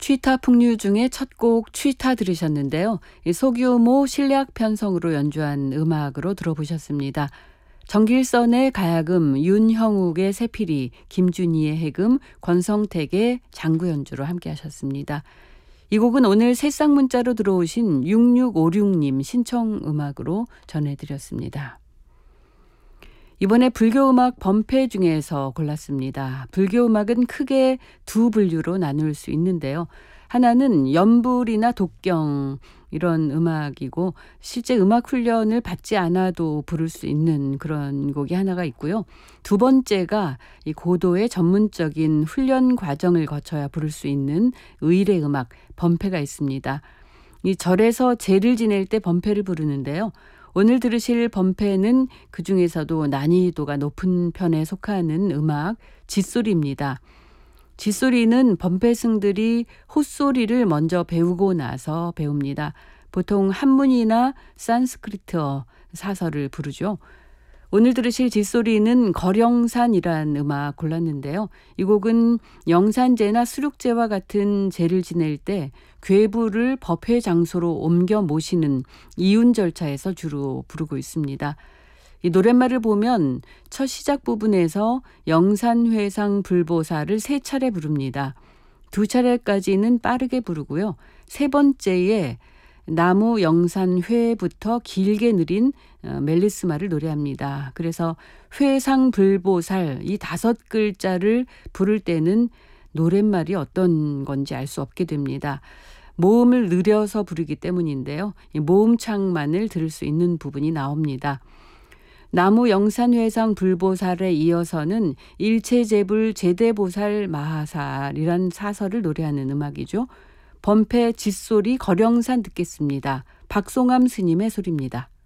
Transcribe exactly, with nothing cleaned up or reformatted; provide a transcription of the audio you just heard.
취타 풍류 중에 첫 곡 취타 들으셨는데요. 이 소규모 실력 편성으로 연주한 음악으로 들어보셨습니다. 정길선의 가야금, 윤형욱의 새피리, 김준희의 해금, 권성택의 장구 연주로 함께 하셨습니다. 이 곡은 오늘 새싹 문자로 들어오신 육육오육 님 신청 음악으로 전해드렸습니다. 이번에 불교음악 범패 중에서 골랐습니다. 불교음악은 크게 두 분류로 나눌 수 있는데요. 하나는 연불이나 독경 이런 음악이고 실제 음악 훈련을 받지 않아도 부를 수 있는 그런 곡이 하나가 있고요. 두 번째가 이 고도의 전문적인 훈련 과정을 거쳐야 부를 수 있는 의례 음악 범패가 있습니다. 이 절에서 제를 지낼 때 범패를 부르는데요. 오늘 들으실 범패는 그중에서도 난이도가 높은 편에 속하는 음악 짖소리입니다. 짖소리는 범패승들이 헛소리를 먼저 배우고 나서 배웁니다. 보통 한문이나 산스크리트어 사설을 부르죠. 오늘 들으실 짖소리는 거령산이란 음악 골랐는데요. 이 곡은 영산제나 수륙제와 같은 제를 지낼 때 괴부를 법회 장소로 옮겨 모시는 이운 절차에서 주로 부르고 있습니다. 이 노랫말을 보면 첫 시작 부분에서 영산회상 불보살을 세 차례 부릅니다. 두 차례까지는 빠르게 부르고요. 세 번째에 나무 영산회부터 길게 느린 멜리스마를 노래합니다. 그래서 회상불보살 이 다섯 글자를 부를 때는 노랫말이 어떤 건지 알 수 없게 됩니다. 모음을 느려서 부르기 때문인데요. 이 모음창만을 들을 수 있는 부분이 나옵니다. 나무 영산회상 불보살에 이어서는 일체제불 제대보살 마하살이란 사설을 노래하는 음악이죠. 범패 짖소리 거령산 듣겠습니다. 박송암 스님의 소리입니다.